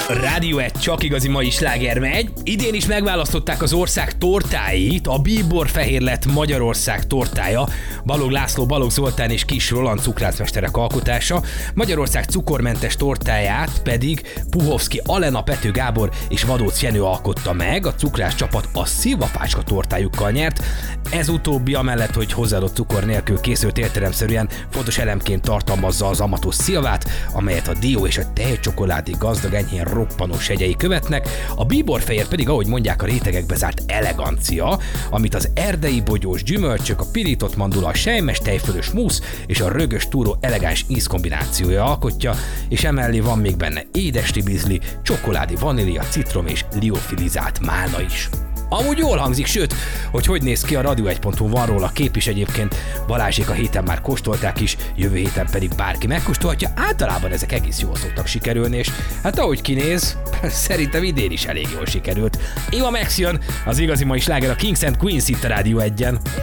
Rádió egy csak igazi mai sláger megy. Idén is megválasztották az ország tortáit. A Bíbor Fehér lett Magyarország tortája. Balog László, Balog Zoltán és Kis Roland cukrászmesterek alkotása. Magyarország cukormentes tortáját pedig Puhovszki Alena, Pető Gábor és Vadóc Jenő alkotta meg. A cukrász csapat a szilvapácska tortájukkal nyert. Ez utóbbi amellett, hogy hozzáadott cukor nélkül készült, értelemszerűen fontos elemként tartalmazza az amatos szilvát, amelyet a dió és a tejcsokoládé gazdag enyhén roppanós hegyei követnek, a bíborfehér pedig, ahogy mondják, a rétegekbe zárt elegancia, amit az erdei bogyós gyümölcsök, a pirított mandula, a selymes tejfölös músz és a rögös túró elegáns ízkombinációja alkotja, és emellé van még benne édes ribizli, csokoládé, vanília, citrom és liofilizált málna is. Amúgy jól hangzik, sőt, hogy néz ki a radio1.hu, van róla kép is egyébként, Balázsék a héten már kóstolták is, jövő héten pedig bárki megkóstolhatja, általában ezek egész jól szoktak sikerülni, és hát ahogy kinéz, szerintem idén is elég jól sikerült. Eva Max jön, az igazi mai sláger, a Kings and Queens itt a Rádió 1-en.